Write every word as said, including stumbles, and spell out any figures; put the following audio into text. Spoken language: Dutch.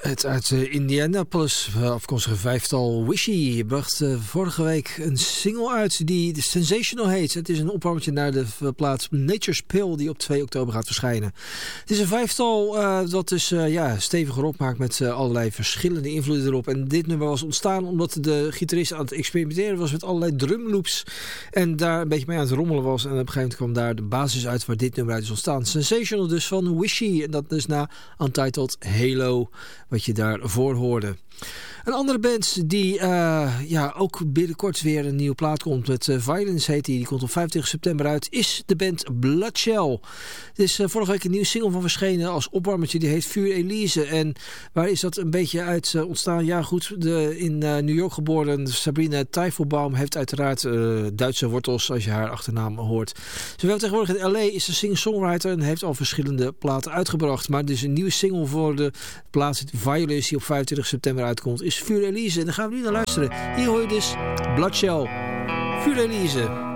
Het uit uh, Indianapolis uh, afkomstige vijftal Wishy bracht uh, vorige week een single uit die Sensational heet. Het is een opwarmetje naar de uh, plaat Nature's Pill die op twee oktober gaat verschijnen. Het is een vijftal uh, dat dus uh, ja, steviger opmaakt met uh, allerlei verschillende invloeden erop. En dit nummer was ontstaan omdat de gitarist aan het experimenteren was met allerlei drumloops. En daar een beetje mee aan het rommelen was. En op een gegeven moment kwam daar de basis uit waar dit nummer uit is ontstaan. Sensational dus van Wishy. En dat dus na Untitled Halo, wat je daarvoor hoorde. Een andere band die uh, ja, ook binnenkort weer een nieuwe plaat komt met uh, Violence heet die. Die komt op vijfentwintig september uit. Is de band Bloodshell. Er is uh, vorige week een nieuwe single van verschenen als opwarmertje. Die heet Vuur Elise. En waar is dat een beetje uit uh, ontstaan? Ja goed, de in uh, New York geboren Sabrina Teitelbaum heeft uiteraard uh, Duitse wortels als je haar achternaam hoort. Zowel tegenwoordig in L A is ze singer-songwriter en heeft al verschillende platen uitgebracht. Maar dus een nieuwe single voor de plaat Violence die op vijfentwintig september uitkomt is Vuur Elise. En daar gaan we nu naar luisteren. Hier hoor je dus Bloodshell. Vuur Elise.